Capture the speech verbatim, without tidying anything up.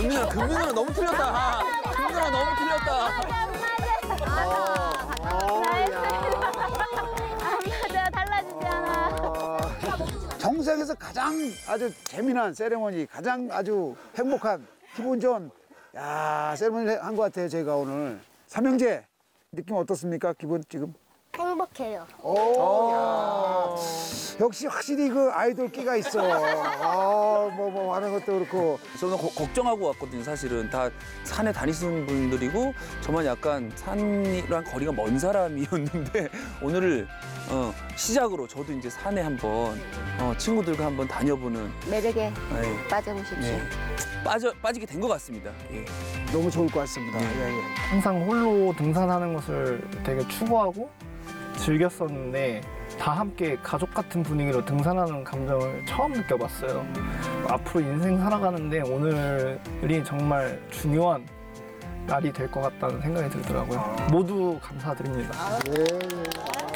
김민아, 금민아 너무 틀렸다. 금민아 너무 틀렸다. 맞아, 달라지지 않아. 정상에서 가장 아주 재미난 세레머니, 가장 아주 행복한 기분 좋은 야 세레머니를 한 것 같아요. 제가 오늘 삼형제 느낌 어떻습니까? 기분 지금? 행복해요. 오, 야. 역시 확실히 그 아이돌 끼가 있어. 아, 뭐, 뭐, 하는 것도 그렇고. 저는 거- 걱정하고 왔거든요. 사실은 다 산에 다니시는 분들이고 저만 약간 산이랑 거리가 먼 사람이었는데 오늘을 어, 시작으로 저도 이제 산에 한번 어, 친구들과 한번 다녀보는 매력에 네, 빠져보십시오. 네. 빠져 빠지게 된 것 같습니다. 예. 너무 좋을 것 같습니다. 네. 예, 예. 항상 홀로 등산하는 것을 되게 추구하고 즐겼었는데 다 함께 가족 같은 분위기로 등산하는 감정을 처음 느껴봤어요. 앞으로 인생 살아가는데 오늘이 정말 중요한 날이 될 것 같다는 생각이 들더라고요. 모두 감사드립니다. 예, 예.